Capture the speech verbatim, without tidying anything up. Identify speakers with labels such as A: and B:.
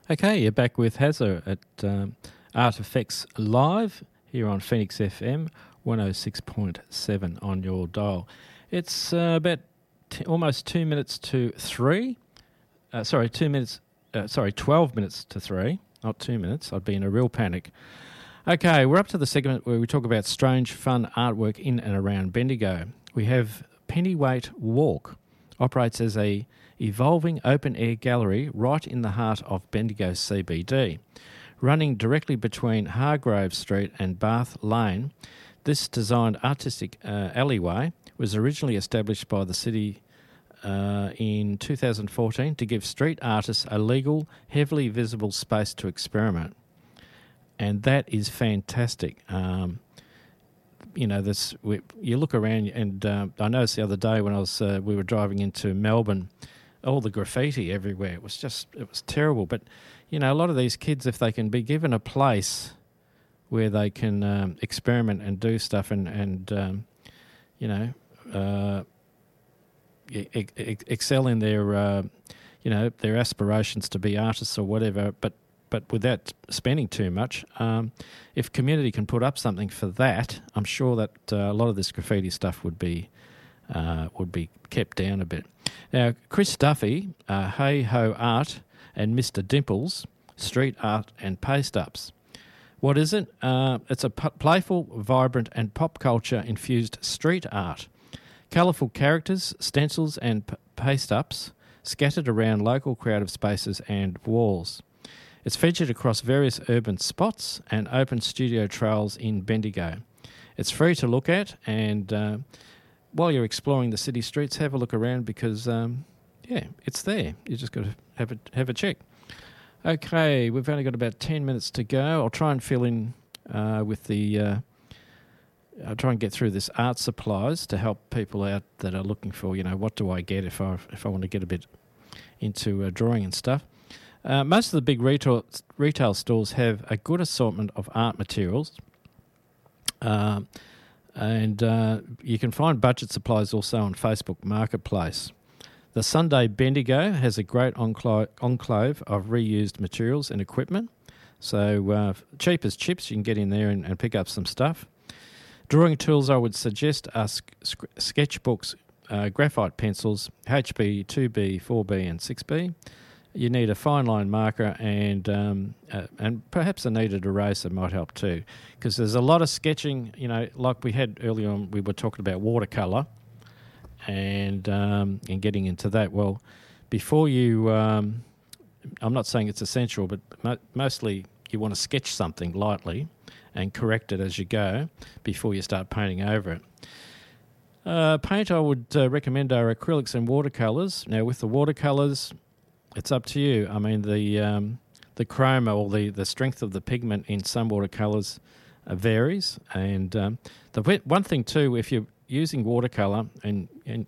A: Okay, you're back with Hazza at um, Art Effects Live here on Phoenix F M one oh six point seven on your dial. It's uh, about t- almost two minutes to three. Uh, sorry, two minutes. Uh, sorry, twelve minutes to three, not two minutes. I'd be in a real panic. Okay, we're up to the segment where we talk about strange, fun artwork in and around Bendigo. We have Pennyweight Walk. Operates as a evolving open-air gallery right in the heart of Bendigo C B D. Running directly between Hargrove Street and Bath Lane, this designed artistic uh, alleyway was originally established by the city uh, in two thousand fourteen to give street artists a legal, heavily visible space to experiment. And that is fantastic. Um, you know, this we, you look around, and uh, I noticed the other day when I was uh, we were driving into Melbourne, all the graffiti everywhere. It was just it was terrible. But you know, a lot of these kids, if they can be given a place where they can um, experiment and do stuff, and and um, you know, uh, e- e- excel in their uh, you know their aspirations to be artists or whatever, but. But without spending too much, um, if community can put up something for that, I'm sure that uh, a lot of this graffiti stuff would be uh, would be kept down a bit. Now, Chris Duffy, uh, Hey Ho Art, and Mister Dimples, Street Art and Paste Ups. What is it? Uh, it's a p- playful, vibrant, and pop culture infused street art. Colourful characters, stencils, and p- paste ups scattered around local creative spaces and walls. It's featured across various urban spots and open studio trails in Bendigo. It's free to look at, and uh, while you're exploring the city streets, have a look around because, um, yeah, it's there. You just got to have a have a check. Okay, we've only got about ten minutes to go. I'll try and fill in uh, with the. Uh, I'll try and get through this art supplies to help people out that are looking for, you know, what do I get if I if I want to get a bit into uh, drawing and stuff. Uh, most of the big retail retail stores have a good assortment of art materials, uh, and uh, you can find budget supplies also on Facebook Marketplace. The Sunday Bendigo has a great enclave, enclave of reused materials and equipment, so uh, cheap as chips, you can get in there and, and pick up some stuff. Drawing tools I would suggest are sk- sketchbooks, uh, graphite pencils, H B, two B, four B and six B. You need a fine line marker and um, uh, and perhaps a kneaded eraser might help too, because there's a lot of sketching. You know, like we had earlier on, we were talking about watercolour and um, and getting into that. Well, before you, um, I'm not saying it's essential, but mo- mostly you want to sketch something lightly and correct it as you go before you start painting over it. Uh, paint I would uh, recommend are acrylics and watercolours. Now, with the watercolours, it's up to you. I mean, the um, the chroma or the, the strength of the pigment in some watercolours uh, varies. And um, the one thing too, if you're using watercolour, and, and